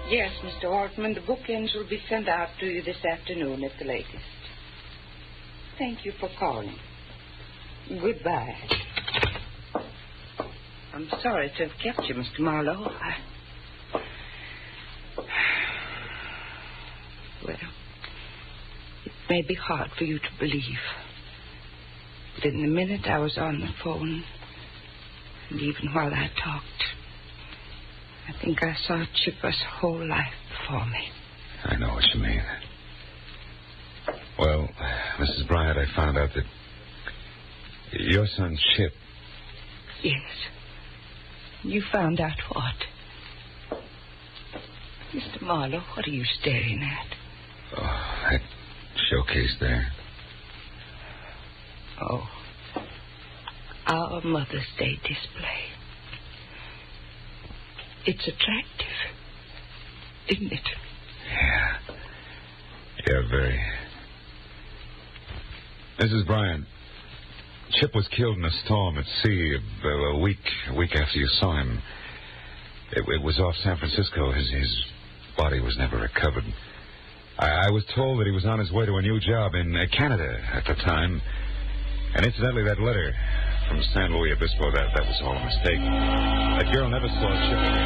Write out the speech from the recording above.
Yes, Mr. Altman. The bookends will be sent out to you this afternoon at the latest. Thank you for calling. Goodbye. I'm sorry to have kept you, Mr. Marlowe. Well, it may be hard for you to believe, but in the minute I was on the phone, and even while I talked, I think I saw Chipper's whole life before me. I know what you mean. Well, Mrs. Bryant, I found out that your son, Chip... Yes. You found out what? Mr. Marlowe, what are you staring at? Oh, that showcase there. Oh. Our Mother's Day display. It's attractive, isn't it? Yeah, very. Mrs. Bryant, Chip was killed in a storm at sea a week after you saw him. It was off San Francisco. His body was never recovered. I was told that he was on his way to a new job in Canada at the time. And incidentally, that letter from San Luis Obispo, that was all a mistake. That girl never saw Chip again.